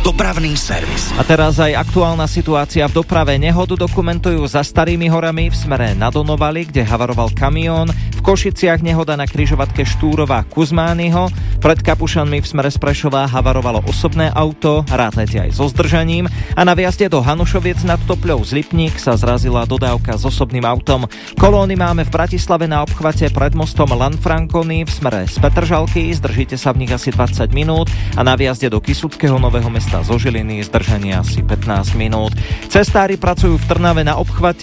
Dopravný servis. A teraz aj aktuálna situácia v doprave. Nehodu dokumentujú za Starými horami v smere na Donovali, kde havaroval kamión. V Košiciach nehoda na križovatke Štúrova Kuzmányho. Pred Kapušanmi v smere z Prešova havarovalo osobné auto, rátajte aj so zdržaním. A na viazde do Hanušoviec nad Topľou z Lipník sa zrazila dodávka s osobným autom. Kolóny máme v Bratislave na obchvate pred mostom Lanfranconi v smere z Petržalky. Zdržíte sa v nich asi 20 minút a na viazde do Kysuckého Nového Mesta zo Žiliny zdržanie asi 15 minút. Cestári pracujú v Trnave na obchvate